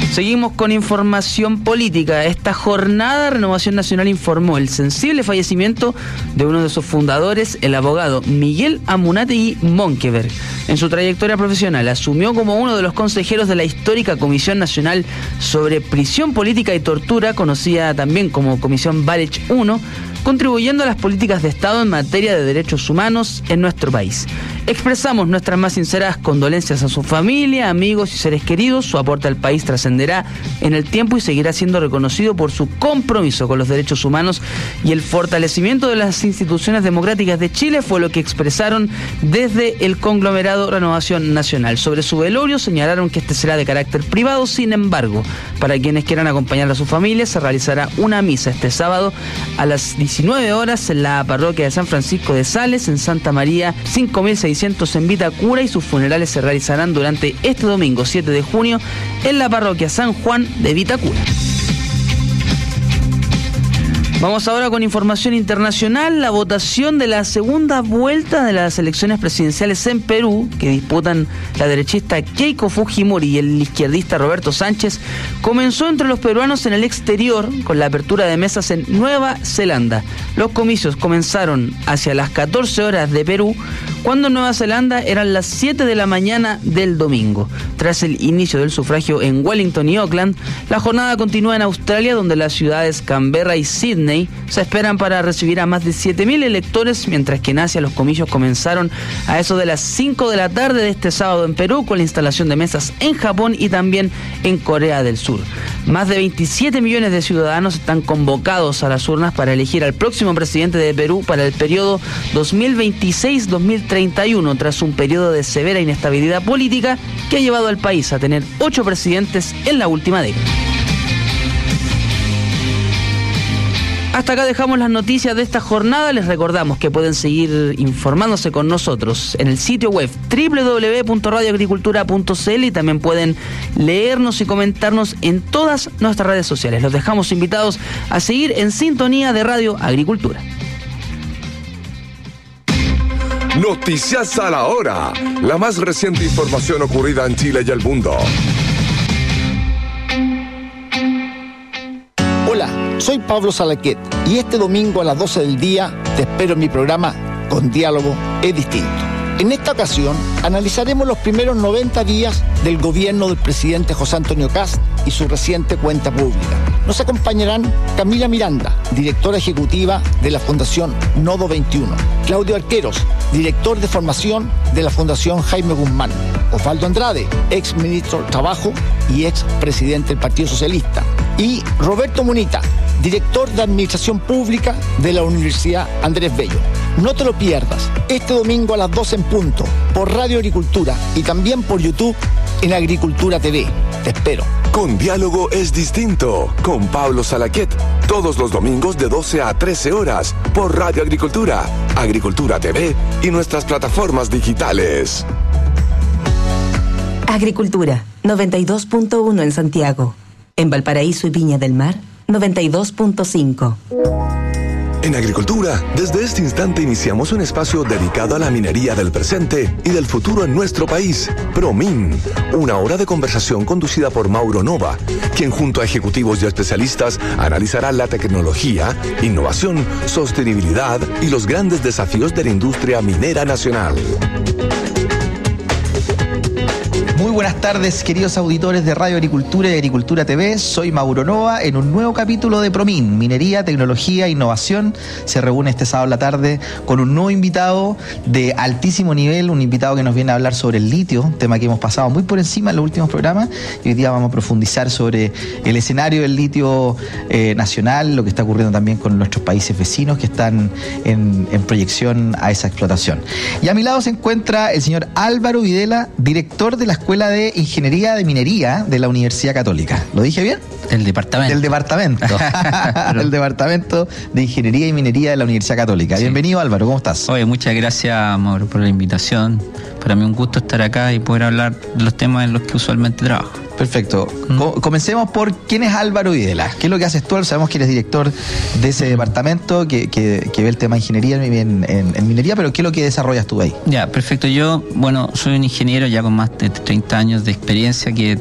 Seguimos con información política. Esta jornada Renovación Nacional informó el sensible fallecimiento de uno de sus fundadores, el abogado Miguel Amunátegui Monkeberg. En su trayectoria profesional asumió como uno de los consejeros de la histórica Comisión Nacional sobre Prisión Política y Tortura, conocida también como Comisión Valech 1, contribuyendo a las políticas de Estado en materia de derechos humanos en nuestro país. Expresamos nuestras más sinceras condolencias a su familia, amigos y seres queridos. Su aporte al país trascenderá en el tiempo y seguirá siendo reconocido por su compromiso con los derechos humanos y el fortalecimiento de las instituciones democráticas de Chile, fue lo que expresaron desde el conglomerado Renovación Nacional. Sobre su velorio señalaron que este será de carácter privado. Sin embargo, para quienes quieran acompañar a su familia, se realizará una misa este sábado a las 19 horas en la parroquia de San Francisco de Sales, en Santa María 5600 en Vitacura, y sus funerales se realizarán durante este domingo 7 de junio en la parroquia San Juan de Vitacura. Vamos ahora con información internacional. La votación de la segunda vuelta de las elecciones presidenciales en Perú, que disputan la derechista Keiko Fujimori y el izquierdista Roberto Sánchez, comenzó entre los peruanos en el exterior con la apertura de mesas en Nueva Zelanda. Los comicios comenzaron hacia las 14 horas de Perú, cuando en Nueva Zelanda eran las 7 de la mañana del domingo. Tras el inicio del sufragio en Wellington y Auckland, la jornada continúa en Australia, donde las ciudades Canberra y Sydney se esperan para recibir a más de 7.000 electores, mientras que en Asia los comicios comenzaron a eso de las 5 de la tarde de este sábado en Perú, con la instalación de mesas en Japón y también en Corea del Sur. Más de 27 millones de ciudadanos están convocados a las urnas para elegir al próximo presidente de Perú para el periodo 2026-2031, tras un periodo de severa inestabilidad política que ha llevado al país a tener 8 presidentes en la última década. Hasta acá dejamos las noticias de esta jornada. Les recordamos que pueden seguir informándose con nosotros en el sitio web www.radioagricultura.cl, y también pueden leernos y comentarnos en todas nuestras redes sociales. Los dejamos invitados a seguir en sintonía de Radio Agricultura. Noticias a la hora. La más reciente información ocurrida en Chile y el mundo. Hola, soy Pablo Salaquet y este domingo a las 12 del día te espero en mi programa Con Diálogo es Distinto. En esta ocasión analizaremos los primeros 90 días del gobierno del presidente José Antonio Kast y su reciente cuenta pública. Nos acompañarán Camila Miranda, directora ejecutiva de la Fundación Nodo 21, Claudio Arqueros, director de formación de la Fundación Jaime Guzmán, Osvaldo Andrade, ex ministro de Trabajo y ex presidente del Partido Socialista, y Roberto Munita, director de Administración Pública de la Universidad Andrés Bello. No te lo pierdas, este domingo a las 12 en punto, por Radio Agricultura y también por YouTube en Agricultura TV. Te espero. Con Diálogo es Distinto, con Pablo Salaquet, todos los domingos de 12 a 13 horas, por Radio Agricultura, Agricultura TV y nuestras plataformas digitales. Agricultura, 92.1 en Santiago. En Valparaíso y Viña del Mar, 92.5. En Agricultura, desde este instante iniciamos un espacio dedicado a la minería del presente y del futuro en nuestro país. ProMin, una hora de conversación conducida por Mauro Nova, quien junto a ejecutivos y especialistas analizará la tecnología, innovación, sostenibilidad y los grandes desafíos de la industria minera nacional. Muy buenas tardes, queridos auditores de Radio Agricultura y Agricultura TV. Soy Mauro Nova en un nuevo capítulo de ProMin, Minería, Tecnología e Innovación. Se reúne este sábado en la tarde con un nuevo invitado de altísimo nivel, un invitado que nos viene a hablar sobre el litio, tema que hemos pasado muy por encima en los últimos programas, y hoy día vamos a profundizar sobre el escenario del litio nacional, lo que está ocurriendo también con nuestros países vecinos que están en proyección a esa explotación. Y a mi lado se encuentra el señor Álvaro Videla, director de la Escuela de Ingeniería de Minería de la Universidad Católica. ¿Lo dije bien? El departamento. El Departamento de Ingeniería y Minería de la Universidad Católica. Sí. Bienvenido, Álvaro, ¿cómo estás? Oye, muchas gracias, Mauro, por la invitación. Para mí un gusto estar acá y poder hablar de los temas en los que usualmente trabajo. Perfecto. Comencemos por quién es Álvaro Videla. ¿Qué es lo que haces tú? Sabemos que eres director de ese departamento que ve el tema de ingeniería en minería, pero ¿qué es lo que desarrollas tú ahí? Ya, perfecto. Yo, soy un ingeniero ya con más de 30 años de experiencia que